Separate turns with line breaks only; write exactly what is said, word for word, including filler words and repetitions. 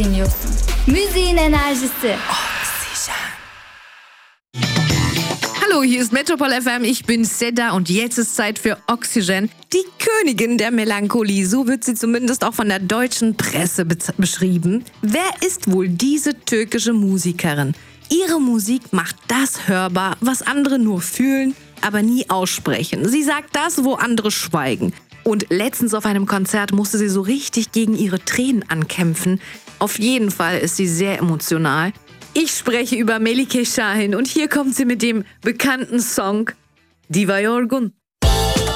dinliyorsun. Müziğin enerjisi.
Hallo, hier ist Metropol F M, ich bin Seda und jetzt ist Zeit für Oxygen. Die Königin der Melancholie, so wird sie zumindest auch von der deutschen Presse be- beschrieben. Wer ist wohl diese türkische Musikerin? Ihre Musik macht das hörbar, was andere nur fühlen, aber nie aussprechen. Sie sagt das, wo andere schweigen. Und letztens auf einem Konzert musste sie so richtig gegen ihre Tränen ankämpfen. Auf jeden Fall ist sie sehr emotional. Ich spreche über Melike Şahin und hier kommt sie mit dem bekannten Song Diva Yorgun.